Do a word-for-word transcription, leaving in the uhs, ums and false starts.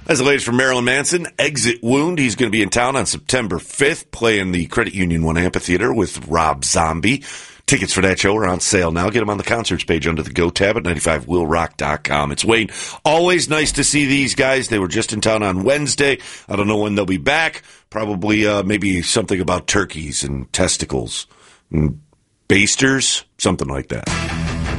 As the latest from Marilyn Manson, Exit Wound. He's going to be in town on September fifth, playing the Credit Union One Amphitheater with Rob Zombie. Tickets for that show are on sale now. Get them on the concerts page under the Go tab at ninety-five will rock dot com. It's Wayne. Always nice to see these guys. They were just in town on Wednesday. I don't know when they'll be back. Probably uh, maybe something about turkeys and testicles and basters, something like that.